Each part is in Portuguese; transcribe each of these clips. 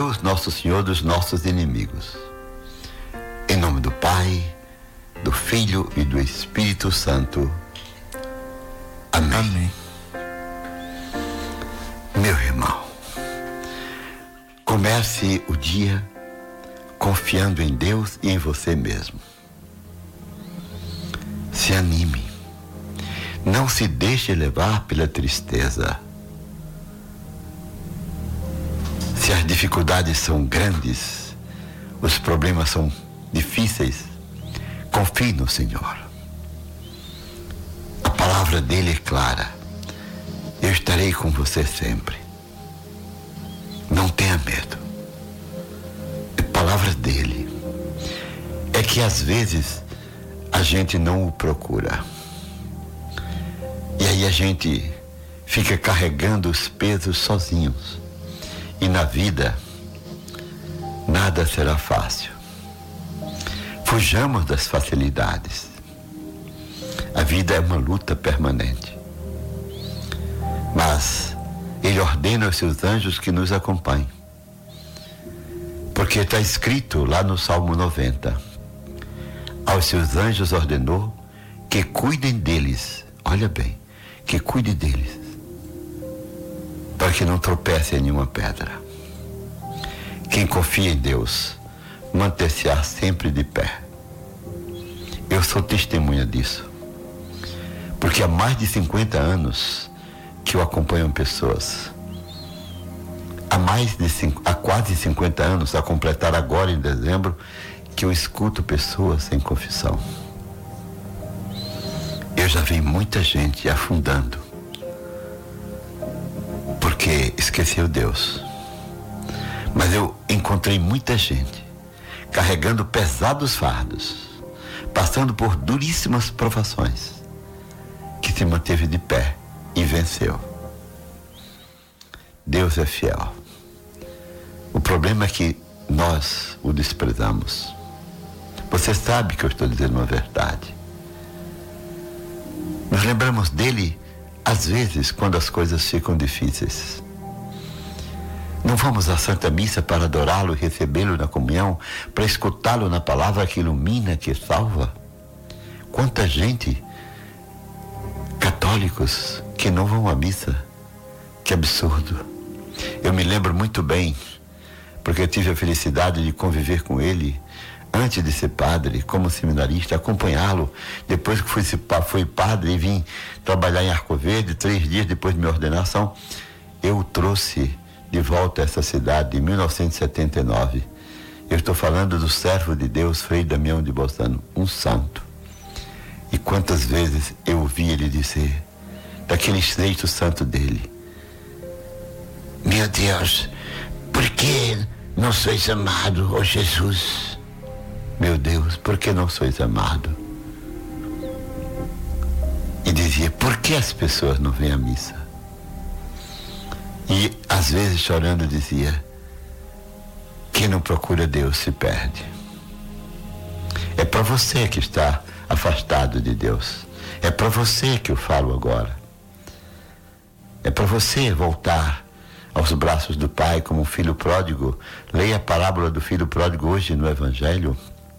Deus nosso Senhor dos nossos inimigos. Em nome do Pai, do Filho e do Espírito Santo. Amém. Amém. Meu irmão, comece o dia confiando em Deus e em você mesmo. Se anime. Não se deixe levar pela tristeza. Se as dificuldades são grandes, os problemas são difíceis, confie no Senhor. A palavra dele é clara. Eu estarei com você sempre. Não tenha medo. É palavra dele. É que às vezes a gente não o procura. E aí a gente fica carregando os pesos sozinhos. E na vida, nada será fácil. Fujamos das facilidades. A vida é uma luta permanente. Mas Ele ordena aos seus anjos que nos acompanhem. Porque está escrito lá no Salmo 90. Aos seus anjos ordenou que cuidem deles. Olha bem, que cuide deles, para que não tropece em nenhuma pedra. Quem confia em Deus, manter-se-á sempre de pé. Eu sou testemunha disso, porque há mais de 50 anos que eu acompanho pessoas. Há quase 50 anos, a completar agora em dezembro, que eu escuto pessoas em confissão. Eu já vi muita gente afundando porque esqueceu Deus. Mas eu encontrei muita gente carregando pesados fardos, passando por duríssimas provações, que se manteve de pé e venceu. Deus é fiel. O problema é que nós o desprezamos. Você sabe que eu estou dizendo uma verdade. Nos lembramos dele, às vezes, quando as coisas ficam difíceis. Não vamos à Santa Missa para adorá-lo e recebê-lo na comunhão, para escutá-lo na palavra que ilumina, que salva. Quanta gente, católicos, que não vão à missa. Que absurdo. Eu me lembro muito bem, porque eu tive a felicidade de conviver com ele antes de ser padre, como seminarista, acompanhá-lo. Depois que fui padre e vim trabalhar em Arco Verde, 3 dias depois de minha ordenação, eu o trouxe de volta a essa cidade em 1979. Eu estou falando do servo de Deus, Frei Damião de Bolzano, um santo. E quantas vezes eu ouvi ele dizer, daquele estreito santo dele: meu Deus, por que não sois amado, ó Jesus? Meu Deus, por que não sois amado? E dizia, por que as pessoas não vêm à missa? E às vezes chorando dizia, quem não procura Deus se perde. É para você que está afastado de Deus. É para você que eu falo agora. É para você voltar aos braços do Pai como um filho pródigo. Leia a parábola do filho pródigo hoje no Evangelho.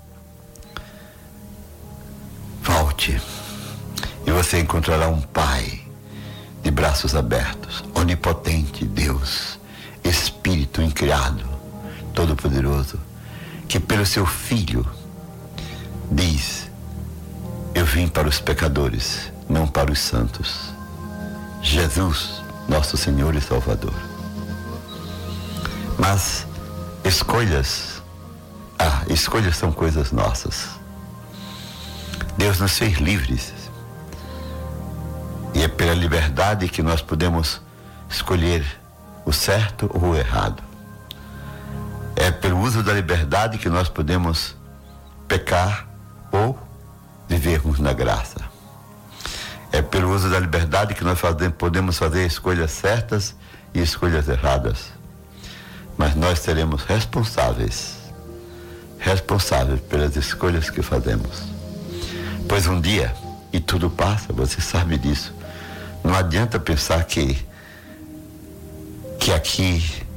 Volte e você encontrará um Pai de braços abertos, onipotente, Deus, Espírito incriado, todo-poderoso, que pelo seu Filho diz, eu vim para os pecadores, não para os santos. Jesus, nosso Senhor e Salvador. Mas escolhas são coisas nossas. Deus nos fez livres. E é pela liberdade que nós podemos escolher o certo ou o errado. É pelo uso da liberdade que nós podemos pecar ou vivermos na graça. É pelo uso da liberdade que nós podemos fazer escolhas certas e escolhas erradas. Mas nós seremos responsáveis pelas escolhas que fazemos. Pois um dia, e tudo passa, você sabe disso. Não adianta pensar que aqui